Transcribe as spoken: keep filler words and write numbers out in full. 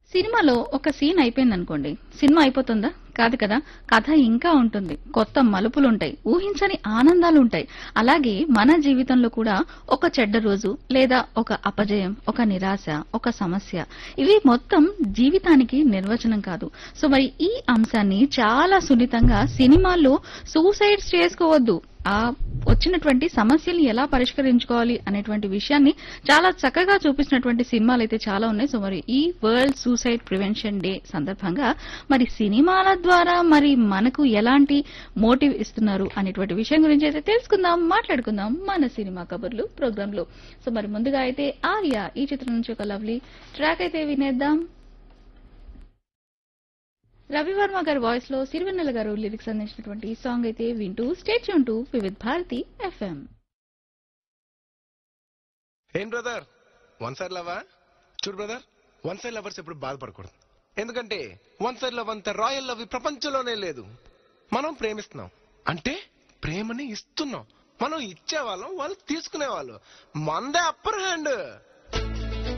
సినిమాలో ఒక scene అయిపోయిందనుకోండి. Cinema అయిపోతుందా? కాదు కదా! కథ ఇంకా ఉంటుంది. కొత్త మలుపులుంటాయి. ఊహించని ఆనందాలుంటాయి. అలాగే మన జీవితంలో కూడా ఒక చెడ్డ రోజు లేదా ఒక అపజయం, ఒక నిరాశ, ఒక సమస్య ఇవి మొత్తం జీవితానికి నిర్వచనం కాదు. సో మరి ఈ అంశాన్ని చాలా సున్నితంగా సినిమాల్లో సూసైడ్స్ చేసుకోవద్దు. ఆ వచ్చినటువంటి సమస్యల్ని ఎలా పరిష్కరించుకోవాలి అనేటువంటి విషయాన్ని చాలా చక్కగా చూపించినటువంటి సినిమాలైతే చాలా ఉన్నాయి. సో మరి ఈ వరల్డ్ సూసైడ్ ప్రివెన్షన్ డే సందర్భంగా మరి సినిమాల ద్వారా మరి మనకు ఎలాంటి మోటివ్ ఇస్తున్నారు అనేటువంటి విషయం గురించి అయితే తెలుసుకుందాం, మాట్లాడుకుందాం మన సినిమా కబుర్లు ప్రోగ్రామ్ లో. సో మరి ముందుగా అయితే ఆర్య ఈ చిత్రం నుంచి ఒక లవ్లీ ట్రాక్ అయితే వినేద్దాం. రవివర్మ గారి వాయిస్ లో సిరివెన్నెల గారు లిరిక్స్ అందించినటువంటి ఈ సాంగ్ అయితే వింటూ state Yoon to Vividh Bharati FM. ఏం బ్రదర్ వన్ సైడ్ లవా? చూడు బ్రదర్, వన్ సైడ్ లవర్స్ ఎప్పుడు బాధపడకూడదు. ఎందుకంటే వన్ సైడ్ లవ్ అంత రాయల్ లవ్ ఈ ప్రపంచంలోనే లేదు. మనం ప్రేమిస్తున్నాం అంటే ప్రేమని ఇస్తున్నాం. మనం ఇచ్చేవాళ్ళం, వాళ్ళు తీసుకునేవాళ్ళు. మందే అప్పర్ హ్యాండ్.